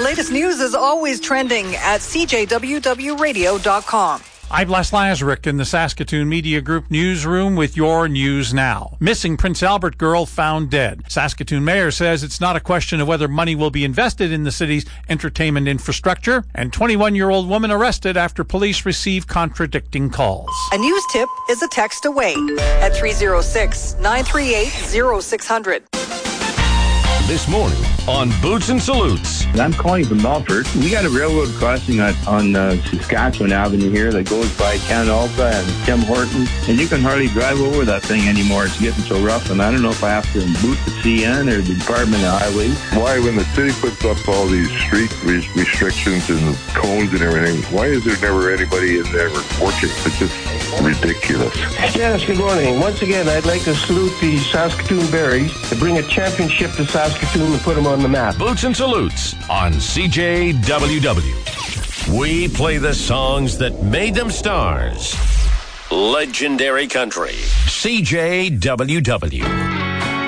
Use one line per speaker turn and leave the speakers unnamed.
latest news is always trending at cjwwradio.com.
I'm Les Lazaruk in the Saskatoon Media Group newsroom with your news now. Missing Prince Albert girl found dead. Saskatoon Mayor says it's not a question of whether money will be invested in the city's entertainment infrastructure. And 21-year-old woman arrested after police receive contradicting calls.
A news tip is a text away at 306-938-0600.
This morning on Boots and Salutes.
I'm calling from Melfort. We got a railroad crossing on Saskatchewan Avenue here that goes by Canalpa and Tim Hortons, and you can hardly drive over that thing anymore. It's getting so rough, and I don't know if I have to boot the CN or the Department of Highways.
Why, when the city puts up all these street restrictions and cones and everything, why is there never anybody in there working? It's just ridiculous.
Janice, good morning. Once again, I'd like to salute the Saskatoon Berries to bring a championship to Saskatoon and put them on the map.
Boots and Salutes on CJWW. We play the songs that made them stars. Legendary Country. CJWW.